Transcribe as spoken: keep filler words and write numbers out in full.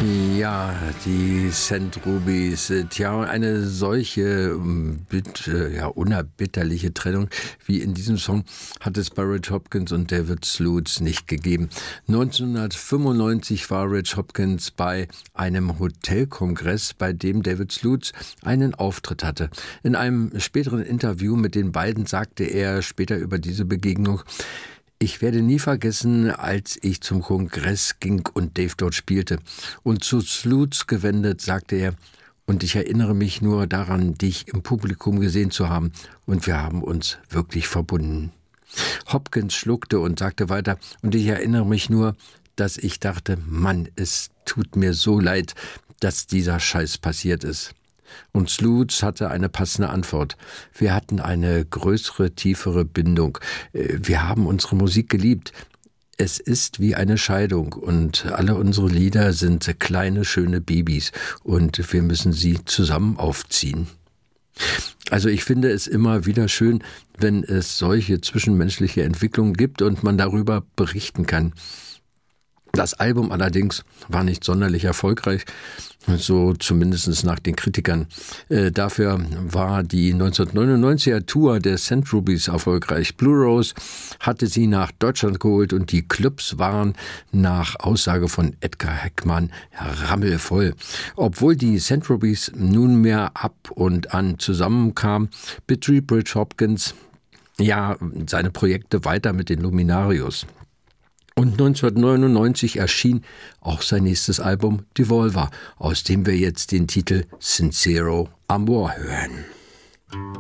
Ja, die Saint Rubies. Tja, eine solche bit, ja, unerbitterliche Trennung wie in diesem Song hat es bei Rich Hopkins und David Sluts nicht gegeben. neunzehnhundertfünfundneunzig war Rich Hopkins bei einem Hotelkongress, bei dem David Sluts einen Auftritt hatte. In einem späteren Interview mit den beiden sagte er später über diese Begegnung: Ich werde nie vergessen, als ich zum Kongress ging und Dave dort spielte. Und zu Sluts gewendet sagte er: Und ich erinnere mich nur daran, dich im Publikum gesehen zu haben. Und wir haben uns wirklich verbunden. Hopkins schluckte und sagte weiter: Und ich erinnere mich nur, dass ich dachte, Mann, es tut mir so leid, dass dieser Scheiß passiert ist. Und Sluts hatte eine passende Antwort. Wir hatten eine größere, tiefere Bindung. Wir haben unsere Musik geliebt. Es ist wie eine Scheidung und alle unsere Lieder sind kleine, schöne Babys und wir müssen sie zusammen aufziehen. Also ich finde es immer wieder schön, wenn es solche zwischenmenschliche Entwicklungen gibt und man darüber berichten kann. Das Album allerdings war nicht sonderlich erfolgreich, so zumindest nach den Kritikern. Äh, dafür war die neunzehnhundertneunundneunziger Tour der Saint Rubies erfolgreich. Blue Rose hatte sie nach Deutschland geholt und die Clubs waren nach Aussage von Edgar Heckmann rammelvoll. Obwohl die Saint Rubies nunmehr ab und an zusammenkamen, betrieb Rich Hopkins ja seine Projekte weiter mit den Luminarios. Und neunzehnhundertneunundneunzig erschien auch sein nächstes Album Devolver, aus dem wir jetzt den Titel Sincero Amor hören.